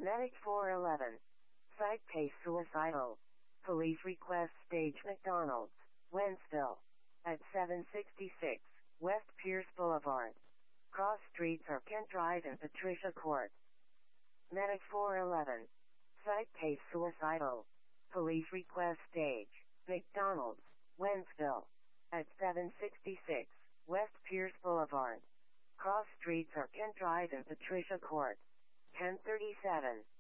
Medic 411. Site case suicidal. Police request stage McDonald's, Wentzville. At 766 West Pierce Boulevard. Cross streets are Kent Drive and Patricia Court. Medic 411. Site case suicidal. Police request stage McDonald's, Wentzville. At 766 West Pierce Boulevard. Cross streets are Kent Drive and Patricia Court. 1037.